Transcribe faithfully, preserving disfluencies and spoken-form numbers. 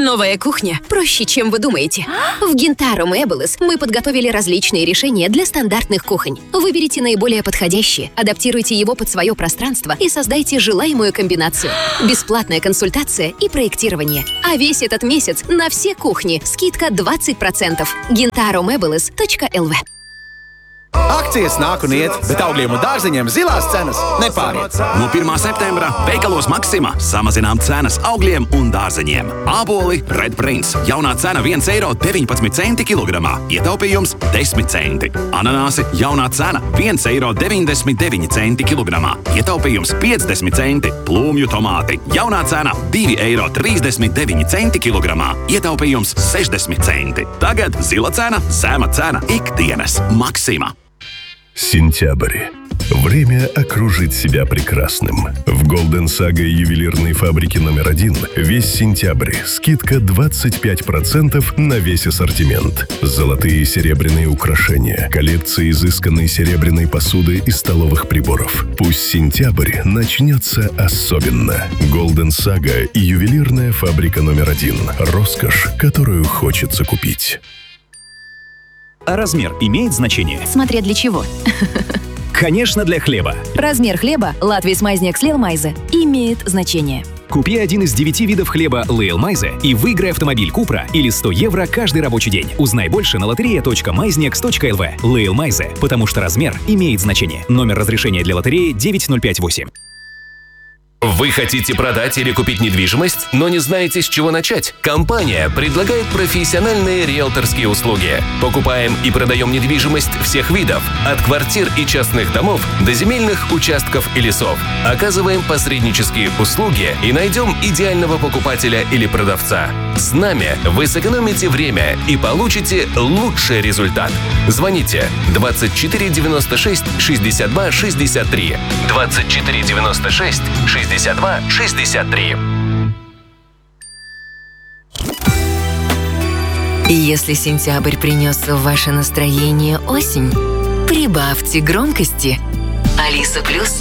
Новая кухня проще, чем вы думаете. В Gintaro Meubles мы подготовили различные решения для стандартных кухонь. Выберите наиболее подходящие, адаптируйте его под свое пространство и создайте желаемую комбинацию. Бесплатная консультация и проектирование. А весь этот месяц на все кухни скидка двадцать процентов. gintaro meubles точка эл ви. Akcijas nāk un iet, bet augļiem un dārzeņiem zilās cenas nepāriet. No pirmā septembra veikalos Maxima samazinām cenas augļiem un dārzeņiem. Āboli Red Prince. Jaunā cena viens eiro deviņpadsmit centi kilogramā. Ietaupījums desmit centi. Ananāsi jaunā cena viens eiro deviņdesmit deviņi centi kilogramā. Ietaupījums piecdesmit centi. Plūmju tomāti. Jaunā cena divi eiro trīsdesmit deviņi centi kilogramā. Ietaupījums sešdesmit centi. Tagad zila cena, zema cena ikdienas. Maxima. Сентябрь. Время окружить себя прекрасным. В Golden Saga ювелирной фабрики номер один весь сентябрь скидка двадцать пять процентов на весь ассортимент. Золотые и серебряные украшения, коллекция изысканной серебряной посуды и столовых приборов. Пусть сентябрь начнется особенно. Golden Saga и ювелирная фабрика номер один. Роскошь, которую хочется купить. А размер имеет значение? Смотря для чего. Конечно, для хлеба. Размер хлеба Латвийс Майзнекс Лейлмайзе имеет значение. Купи один из девяти видов хлеба Лейлмайзе и выиграй автомобиль Купра или сто евро каждый рабочий день. Узнай больше на лотерея точка майзнекс точка эл ви. Лейлмайзе, потому что размер имеет значение. Номер разрешения для лотереи девять ноль пять восемь. Вы хотите продать или купить недвижимость, но не знаете, с чего начать? Компания предлагает профессиональные риэлторские услуги. Покупаем и продаем недвижимость всех видов, от квартир и частных домов до земельных участков и лесов. Оказываем посреднические услуги и найдем идеального покупателя или продавца. С нами вы сэкономите время и получите лучший результат. Звоните двадцать четыре девяносто шесть шестьдесят два шестьдесят три. двадцать четыре девяносто шесть шестьдесят два шестьдесят три. И если сентябрь принес в ваше настроение осень, прибавьте громкости. Алиса Плюс